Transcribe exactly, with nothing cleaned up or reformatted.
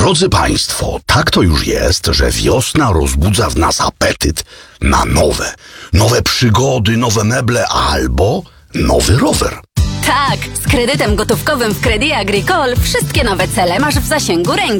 Drodzy Państwo, tak to już jest, że wiosna rozbudza w nas apetyt na nowe, nowe przygody, nowe meble albo nowy rower. Tak, z kredytem gotówkowym w Crédit Agricole wszystkie nowe cele masz w zasięgu ręki.